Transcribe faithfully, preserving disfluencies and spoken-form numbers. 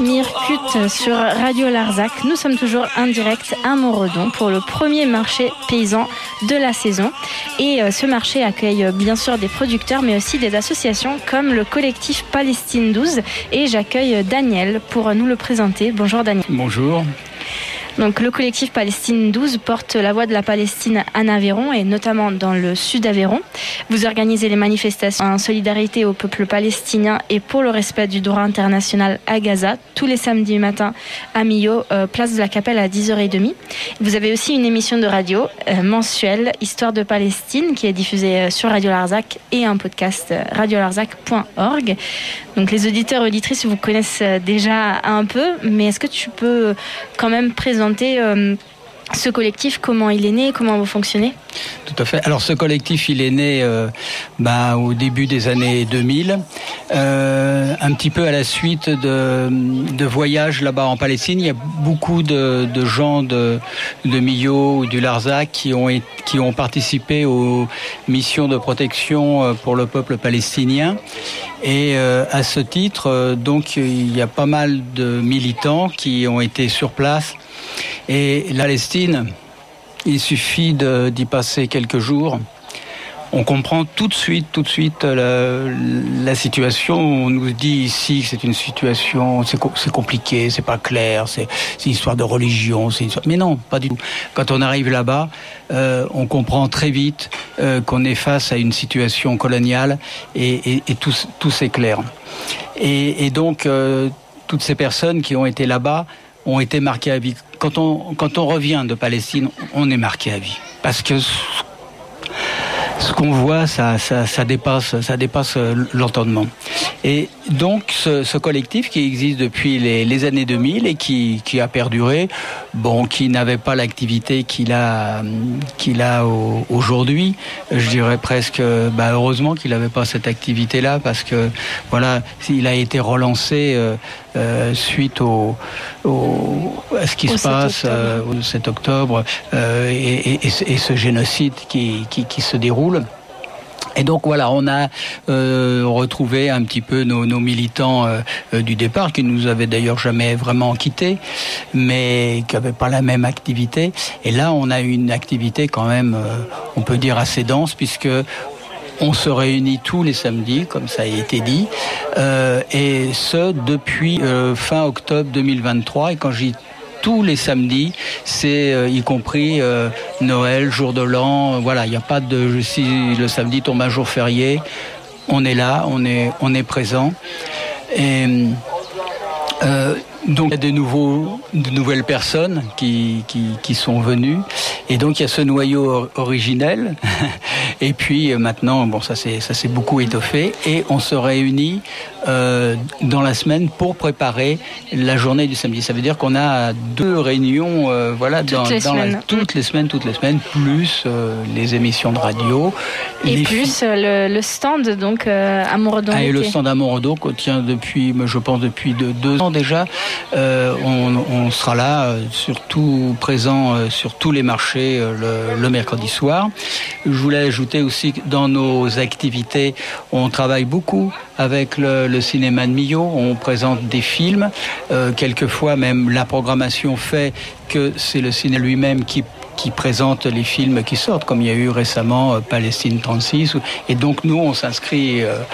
Mirkut sur Radio Larzac. Nous sommes toujours en direct à Montredon pour le premier marché paysan de la saison. Et ce marché accueille bien sûr des producteurs mais aussi des associations comme le collectif Palestine douze. Et j'accueille Daniel pour nous le présenter. Bonjour Daniel. Bonjour. Donc, le collectif Palestine douze porte la voix de la Palestine en Aveyron et notamment dans le sud d'Aveyron. Vous organisez les manifestations en solidarité au peuple palestinien et pour le respect du droit international à Gaza tous les samedis matins à Millau, euh, place de la Capelle à dix heures trente. Vous avez aussi une émission de radio euh, mensuelle, Histoire de Palestine, qui est diffusée sur Radio Larzac et un podcast euh, radio larzac point org. Donc les auditeurs et auditrices vous connaissent déjà un peu, mais est-ce que tu peux quand même présenter Euh, ce collectif, comment il est né, comment vous fonctionnez? Tout à fait. Alors ce collectif, il est né euh, bah, au début des années deux mille, euh, un petit peu à la suite de, de voyages là-bas en Palestine. Il y a beaucoup de, de gens de, de Millau ou du Larzac qui ont, qui ont participé aux missions de protection pour le peuple palestinien. Et euh, à ce titre, euh, donc, il y a pas mal de militants qui ont été sur place. Et la Palestine, il suffit de, d'y passer quelques jours. On comprend tout de suite, tout de suite la, la situation. On nous dit ici que c'est une situation, c'est, c'est compliqué, c'est pas clair, c'est, c'est une histoire de religion, c'est une histoire... mais non, pas du tout. Quand on arrive là-bas, euh, on comprend très vite euh, qu'on est face à une situation coloniale et, et, et tout, tout c'est clair. Et, et donc, euh, toutes ces personnes qui ont été là-bas ont été marquées à vie. Quand on, quand on revient de Palestine, on est marqué à vie. Parce que ce qu'on voit, ça, ça, ça dépasse, ça dépasse l'entendement. Et donc, ce, ce collectif qui existe depuis les, les années deux mille et qui, qui a perduré, bon, qui n'avait pas l'activité qu'il a, qu'il a au, aujourd'hui, je dirais presque, bah, heureusement qu'il n'avait pas cette activité-là parce que, voilà, il a été relancé euh, euh, suite au, au, à ce qui au se passe euh, le sept octobre euh, et, et, et ce génocide qui, qui, qui se déroule. Et donc voilà, on a euh, retrouvé un petit peu nos, nos militants euh, du départ, qui nous avaient d'ailleurs jamais vraiment quittés, mais qui n'avaient pas la même activité. Et là, on a une activité quand même, euh, on peut dire assez dense, puisque on se réunit tous les samedis, comme ça a été dit, euh, et ce depuis euh, fin octobre deux mille vingt-trois. Et quand j'y tous les samedis, c'est euh, y compris euh, Noël, jour de l'an. Voilà, il n'y a pas de si le samedi tombe un jour férié, on est là, on est on est présent. Et euh, donc il y a de nouveaux, de nouvelles personnes qui qui qui sont venues. Et donc il y a ce noyau originel. Et puis maintenant, bon, ça c'est ça s'est beaucoup étoffé. Et on se réunit euh, dans la semaine pour préparer la journée du samedi. Ça veut dire qu'on a deux réunions, euh, voilà, toutes dans, les dans la, toutes les semaines, toutes les semaines, plus euh, les émissions de radio. Et les plus fi- le, le stand donc euh, à Montredon. Ah, et le stand à Montredon qu'on tient depuis, je pense depuis deux, deux ans déjà. Euh, on, on sera là, euh, surtout présent euh, sur tous les marchés euh, le, le mercredi soir. Je voulais ajouter aussi que dans nos activités, on travaille beaucoup avec le, le cinéma de Millau. On présente des films. Euh, quelquefois, même la programmation fait que c'est le cinéma lui-même qui qui présente les films qui sortent, comme il y a eu récemment euh, Palestine trente-six. Et donc nous, on s'inscrit euh,